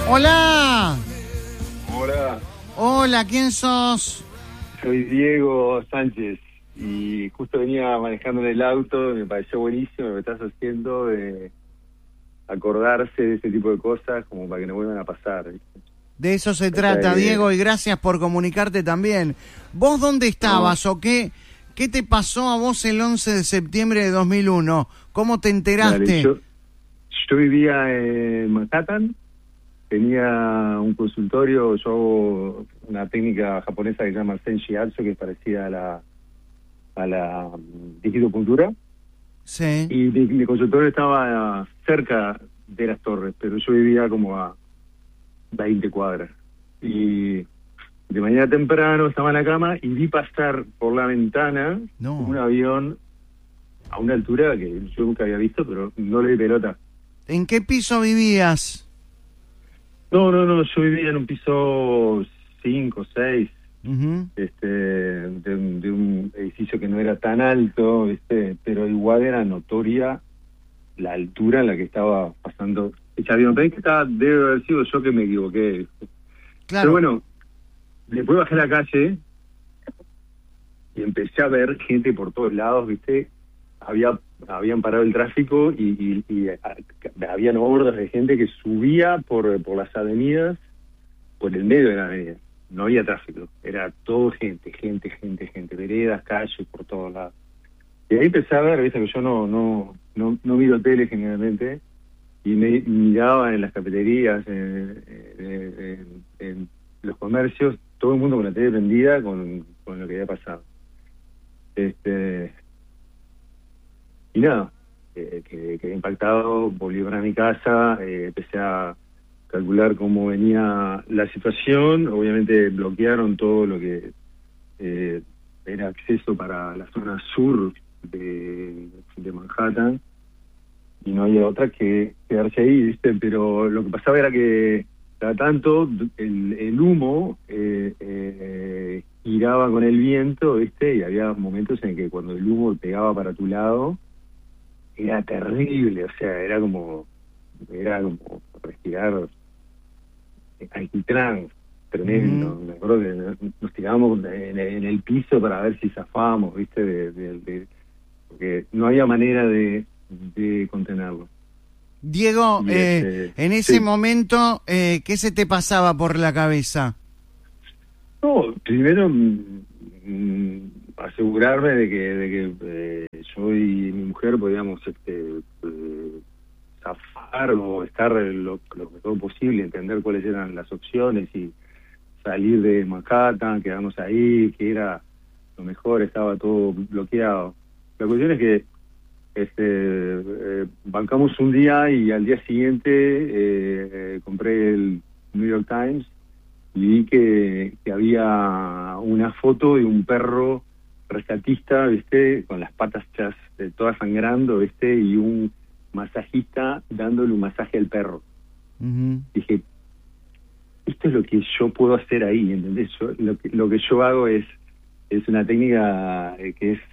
Hola. Hola, Hola, ¿quién sos? soy Diego Sánchez y justo venía manejando en el auto y me pareció buenísimo lo que estás haciendo de acordarse de ese tipo de cosas como para que no vuelvan a pasar, ¿viste? De eso se O sea trata, que, Diego, y gracias por comunicarte también. ¿Vos dónde estabas o qué te pasó a vos el 11 de septiembre de 2001? ¿Cómo te dale, enteraste? yo vivía en Manhattan, tenía un consultorio, yo hago una técnica japonesa que se llama Sen Shiatsu, que es parecida a la digitopuntura. Sí. Y mi consultorio estaba cerca de las torres, pero yo vivía como a 20 cuadras. Y de mañana temprano estaba en la cama y vi pasar por la ventana No. un avión a una altura que yo nunca había visto, pero no le di pelota. ¿En qué piso vivías? No, yo vivía en un piso 5, 6, Ujú. de un edificio que no era tan alto, pero igual era notoria la altura en la que estaba pasando ese avión. Pensé que debe haber sido yo que me equivoqué. Pero Claro. bueno, después bajé a la calle y empecé a ver gente por todos lados, ¿viste? Habían parado el tráfico y habían hordas de gente que subía por las avenidas, por el medio de la avenida. No había tráfico, era todo gente, veredas, calles, por todos lados. Y ahí empecé a ver, ¿viste? Que yo no miro tele generalmente, y me miraba en las cafeterías, en los comercios, todo el mundo con la tele prendida con lo que había pasado. Y nada, quedé impactado, volví para mi casa, empecé a calcular cómo venía la situación. Obviamente bloquearon todo lo que era acceso para la zona sur de Manhattan, y no había otra que quedarse ahí, ¿viste? Pero lo que pasaba era que cada tanto el humo giraba con el viento, ¿viste? Y había momentos en que cuando el humo pegaba para tu lado era terrible, o sea, era como respirar alquitrán, tremendo. Ujú. Me acuerdo que nos tirábamos en el piso para ver si zafábamos, ¿viste? Porque no había manera de contenerlo. Diego, Y en ese sí. momento, ¿qué se te pasaba por la cabeza? No, primero asegurarme de que yo y mi mujer podíamos zafar o estar lo mejor posible, entender cuáles eran las opciones y salir de Manhattan, quedarnos ahí, que era lo mejor, estaba todo bloqueado. La cuestión es que bancamos un día y al día siguiente compré el New York Times y vi que había una foto de un perro rescatista, ¿viste? Con las patas todas sangrando, ¿viste? Y un masajista dándole un masaje al perro. Ujú. Dije, esto es lo que yo puedo hacer ahí, ¿entendés? Lo que yo hago es una técnica que es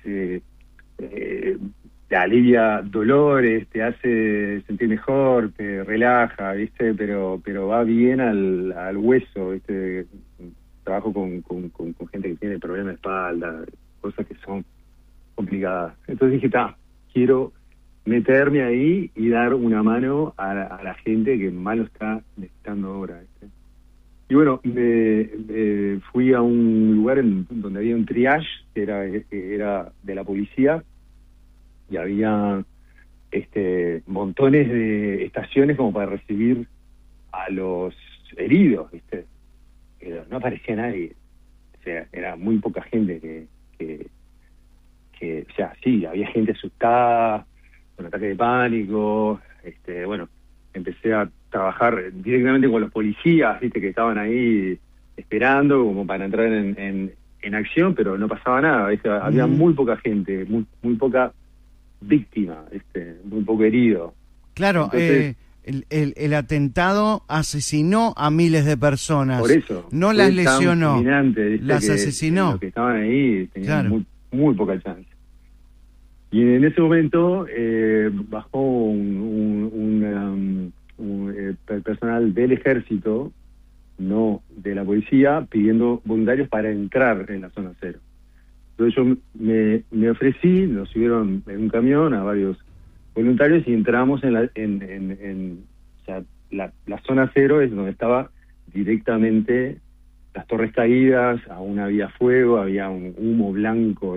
te alivia dolores, te hace sentir mejor, te relaja, ¿viste? Pero va bien al hueso, ¿viste? Trabajo con gente que tiene problemas de espalda, cosas que son complicadas. Entonces dije, quiero meterme ahí y dar una mano a la gente que más lo está necesitando ahora, ¿viste? Y bueno, me fui a un lugar donde había un triage que era de la policía, y había montones de estaciones como para recibir a los heridos, ¿viste? Pero no aparecía nadie. O sea, era muy poca gente o sea, sí, había gente asustada, con ataque de pánico. Bueno, empecé a trabajar directamente con los policías, ¿viste? Que estaban ahí esperando como para entrar en acción, pero no pasaba nada, ¿viste? Había Ujú. muy poca gente, muy poca víctima, muy poco herido. Claro, Entonces, el atentado asesinó a miles de por personas, eso no las fue tan lesionó, fulminante, ¿viste? las Que los asesinó. que estaban ahí tenían Claro. muy poca chance. Y en ese momento bajó personal del ejército, no de la policía, pidiendo voluntarios para entrar en la zona cero. Entonces yo me ofrecí, nos subieron en un camión a varios voluntarios y entramos o sea, la zona cero es donde estaba directamente las torres caídas, aún había fuego, había un humo blanco,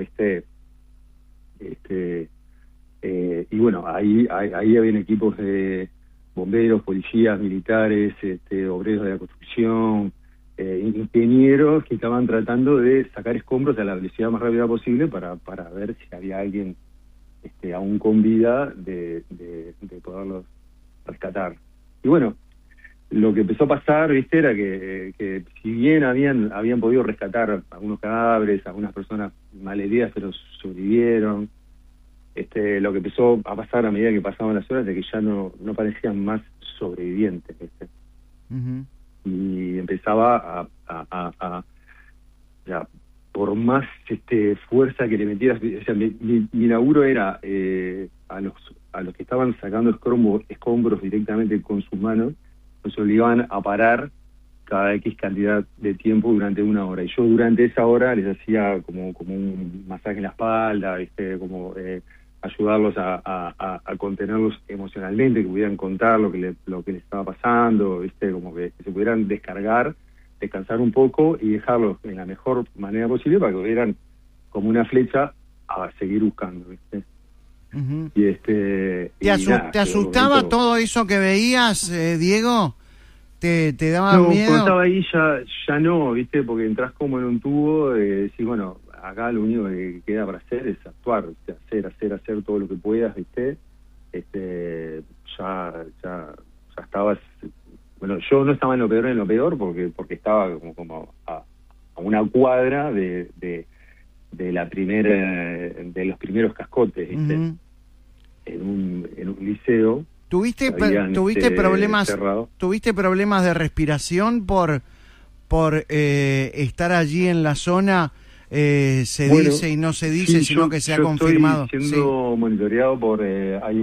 y bueno, ahí habían equipos de bomberos, policías, militares, obreros de la construcción, ingenieros que estaban tratando de sacar escombros a la velocidad más rápida posible para ver si había alguien aún con vida de poderlos rescatar. Y bueno, lo que empezó a pasar, viste, era que si bien habían podido rescatar algunos cadáveres, algunas personas malheridas, pero sobrevivieron, lo que empezó a pasar a medida que pasaban las horas es que ya no parecían más sobrevivientes, ¿viste? Uh-huh. Y empezaba a ya, por más fuerza que le metieras, o sea, mi laburo era a los que estaban sacando escombros directamente con sus manos, los obligaban a parar cada X cantidad de tiempo durante 1 hora. Y yo durante esa hora les hacía como un masaje en la espalda, ¿viste? Como ayudarlos a contenerlos emocionalmente, que pudieran contar lo que les estaba pasando, ¿viste? Como que se pudieran descansar un poco y dejarlos en la mejor manera posible para que pudieran como una flecha a seguir buscando, ¿viste? Uh-huh. Y ¿Te asustaba todo eso que veías, Diego? ¿Te daba miedo? No, cuando estaba ahí ya no, ¿viste? Porque entras como en un tubo, decís, bueno, acá lo único que queda para hacer es actuar, ¿viste? hacer todo lo que puedas, ¿viste? Ya estabas. Bueno, yo no estaba en lo peor porque estaba como a una cuadra de la de los primeros cascotes, ¿viste? Uh-huh. en un liceo. ¿Tuviste problemas de respiración por estar allí en la zona? Dice y no se dice, sí, sino que se ha confirmado. Estoy siendo monitoreado por hay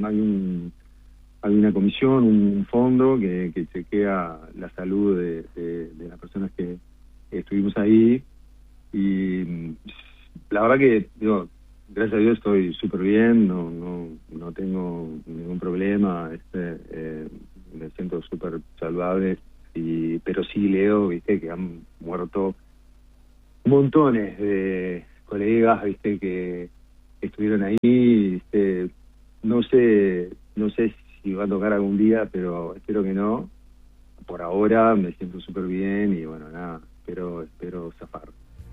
una comisión, un fondo que chequea la salud de las personas que estuvimos ahí, y la verdad que digo, gracias a Dios estoy súper bien, no tengo ningún problema, me siento súper saludable, pero sí leo, viste, que han muerto montones de colegas, viste, que estuvieron ahí, viste. No sé si va a tocar algún día, pero espero que no. Por ahora me siento súper bien y bueno, nada, espero zafar.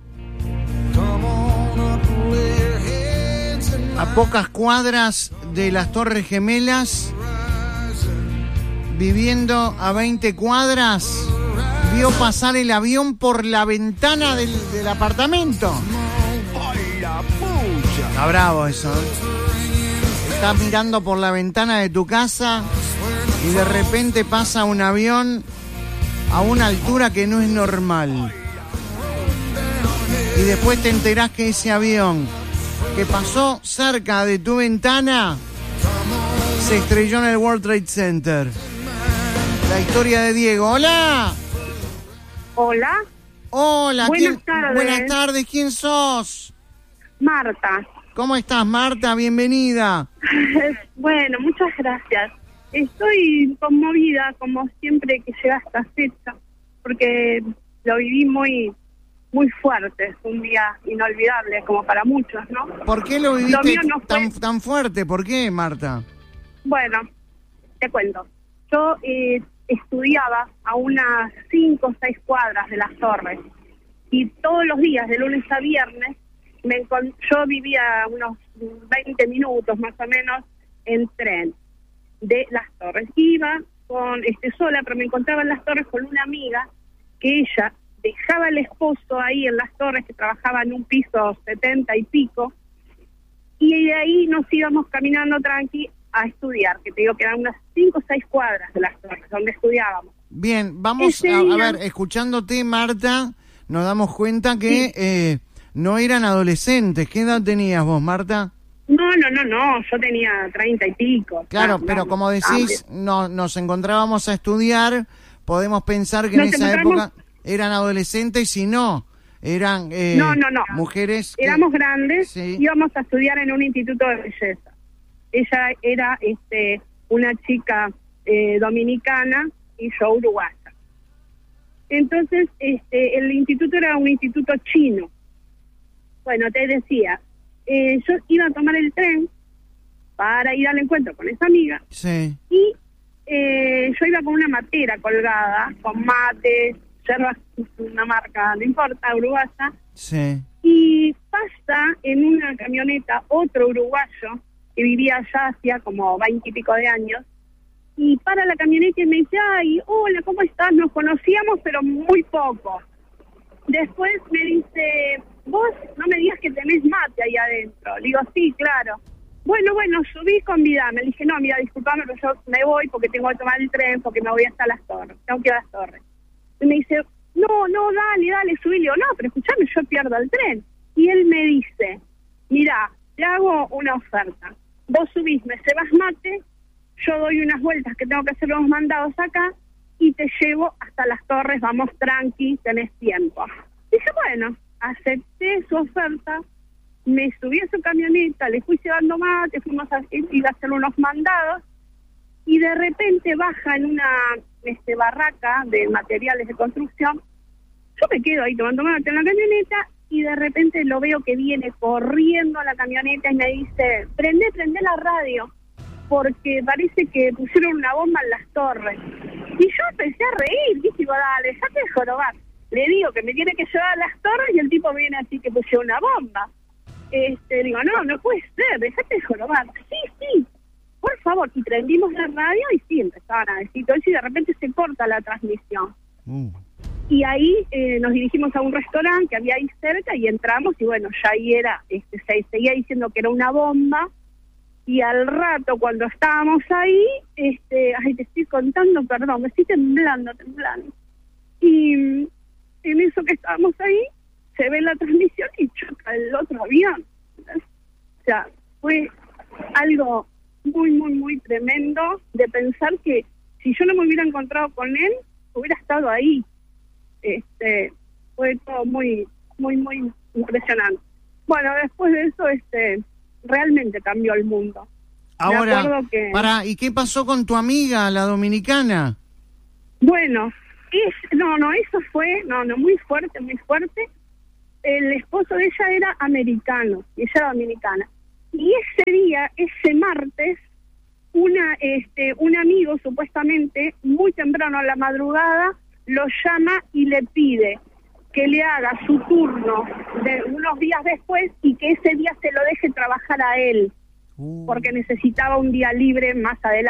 A pocas cuadras de las Torres Gemelas, viviendo a 20 cuadras, vio pasar el avión por la ventana del apartamento. Está bravo eso, ¿eh? Estás mirando por la ventana de tu casa y de repente pasa un avión a una altura que no es normal. Y después te enterás que ese avión que pasó cerca de tu ventana se estrelló en el World Trade Center. La historia de Diego. ¡Hola! Hola. Hola. Buenas tardes. Buenas tardes. ¿Quién sos? Marta. ¿Cómo estás, Marta? Bienvenida. Bueno, muchas gracias. Estoy conmovida, como siempre que llega esta fecha, porque lo viví muy fuerte. Es un día inolvidable, como para muchos, ¿no? ¿Por qué lo viviste tan fuerte? ¿Por qué, Marta? Bueno, te cuento. Yo estudiaba a unas 5 o 6 cuadras de las Torres, y todos los días, de lunes a viernes, yo vivía unos 20 minutos más o menos en tren de las Torres. Iba sola, pero me encontraba en las Torres con una amiga que ella dejaba al esposo ahí en las Torres, que trabajaba en un piso 70 y pico, y de ahí nos íbamos caminando tranqui a estudiar, que te digo que eran unas 5 o 6 cuadras de las Torres donde estudiábamos. Bien, vamos a ver, escuchándote, Marta, nos damos cuenta que no eran adolescentes. ¿Qué edad tenías vos, Marta? No, yo tenía 30 y pico. Claro, pero como decís, nos encontrábamos a estudiar, podemos pensar que en esa época eran adolescentes y no, eran no. mujeres. Éramos grandes, sí. Íbamos a estudiar en un instituto de belleza. Ella era una chica dominicana y yo uruguaya. Entonces, el instituto era un instituto chino. Bueno, te decía, yo iba a tomar el tren para ir al encuentro con esa amiga. Sí. Y yo iba con una matera colgada, con mate, yerba, una marca, no importa, uruguaya. Sí. Y pasa en una camioneta otro uruguayo que vivía allá hacía como 20 y pico de años. Y para la camioneta y me dice, ay, hola, ¿cómo estás? Nos conocíamos, pero muy poco. Después me dice, vos no me digas que tenés mate ahí adentro. Le digo, sí, claro. Bueno, subí, convidame. Le dije, no, mira, disculpame, pero yo me voy porque tengo que tomar el tren, porque me voy hasta Las Torres. Tengo que ir a Las Torres. Y me dice, no, dale, subí. Le digo, no, pero escuchame, yo pierdo el tren. Y él me dice, mira, te hago una oferta. Vos subís, me cebas mate, yo doy unas vueltas que tengo que hacer los mandados acá y te llevo hasta Las Torres, vamos tranqui, tenés tiempo. Dije, bueno, acepté su oferta, me subí a su camioneta, le fui llevando mate, fuimos a ir a hacer unos mandados y de repente baja en una barraca de materiales de construcción. Yo me quedo ahí tomando mate en la camioneta y de repente lo veo que viene corriendo a la camioneta y me dice, prende la radio, porque parece que pusieron una bomba en Las Torres. Y yo empecé a reír, dije, dale, ya te jorobar. Le digo que me tiene que llevar a Las Torres y el tipo viene así que pusieron una bomba. Digo, no puede ser, dejate de jorobar. Sí, por favor. Y prendimos la radio y sí, empezaban a decir todo eso y de repente se corta la transmisión. Y ahí nos dirigimos a un restaurante que había ahí cerca y entramos y bueno, ya ahí era, se seguía diciendo que era una bomba. Y al rato, cuando estábamos ahí, ay, te estoy contando, perdón, me estoy temblando. Y en eso que estábamos ahí, se ve la transmisión y choca el otro avión. O sea, fue algo muy, muy, muy tremendo de pensar que si yo no me hubiera encontrado con él, hubiera estado ahí. Fue todo muy, muy, muy impresionante. Bueno, después de eso, realmente cambió el mundo. Ahora, ¿y qué pasó con tu amiga, la dominicana? Bueno, eso fue, muy fuerte, muy fuerte. El esposo de ella era americano y ella era dominicana. Y ese día, ese martes, un amigo supuestamente, muy temprano a la madrugada, lo llama y le pide que le haga su turno de unos días después y que ese día se lo deje trabajar a él, porque necesitaba un día libre más adelante.